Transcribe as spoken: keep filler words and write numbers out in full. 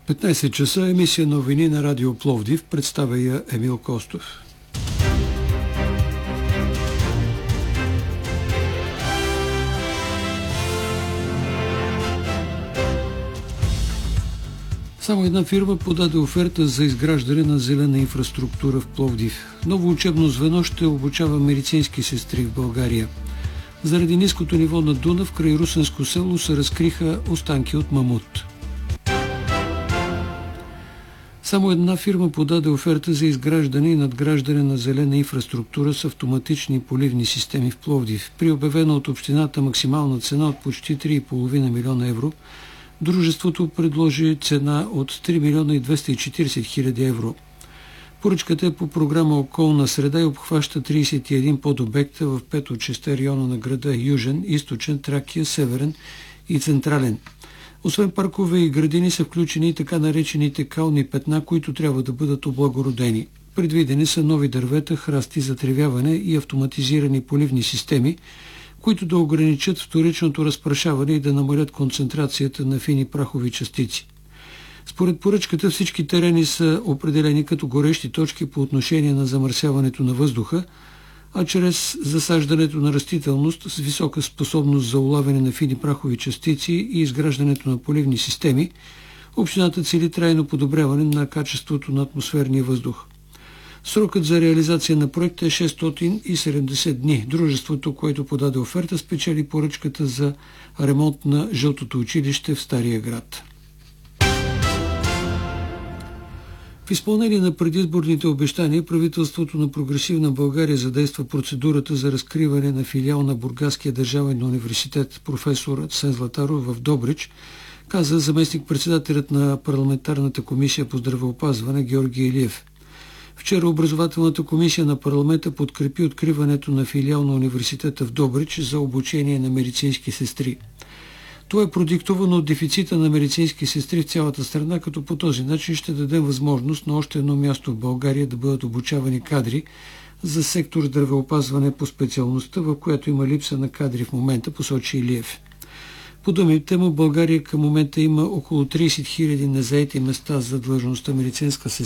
петнайсет часа, емисия новини на Радио Пловдив, представя я Емил Костов. Само една фирма подаде оферта за изграждане на зелена инфраструктура в Пловдив. Ново учебно звено ще обучава медицински сестри в България. Заради ниското ниво на Дунав край Русенско село се разкриха останки от мамут. Само една фирма подаде оферта за изграждане и надграждане на зелена инфраструктура с автоматични поливни системи в Пловдив. При обявена от общината максимална цена от почти три и половина милиона евро, дружеството предложи цена от три милиона и двеста и четирийсет хиляди евро. Поръчката е по програма Околна среда и обхваща трийсет и един подобекта в пет от шестте района на града: Южен, Източен, Тракия, Северен и Централен. Освен паркове и градини са включени и така наречените кални петна, които трябва да бъдат облагородени. Предвидени са нови дървета, храсти за тревяване и автоматизирани поливни системи, които да ограничат вторичното разпрашаване и да намалят концентрацията на фини прахови частици. Според поръчката всички терени са определени като горещи точки по отношение на замърсяването на въздуха, а чрез засаждането на растителност с висока способност за улавяне на фини прахови частици и изграждането на поливни системи, общината цели трайно подобряване на качеството на атмосферния въздух. Срокът за реализация на проекта е шестстотин и седемдесет дни. Дружеството, което подаде оферта, спечели поръчката за ремонт на жълтото училище в Стария град. В изпълнение на предизборните обещания, правителството на Прогресивна България задейства процедурата за разкриване на филиал на Бургаския държавен университет професор Асен Златаров в Добрич, каза заместник-председателят на парламентарната комисия по здравеопазване Георги Илиев. Вчера образователната комисия на парламента подкрепи откриването на филиал на университета в Добрич за обучение на медицински сестри. Това е продиктувано от дефицита на медицински сестри в цялата страна, като по този начин ще дадем възможност на още едно място в България да бъдат обучавани кадри за сектор здравеопазване по специалността, в която има липса на кадри в момента, посочи Илиев. По думите му, в България към момента има около трийсет хиляди незаети места за длъжността медицинска сестра.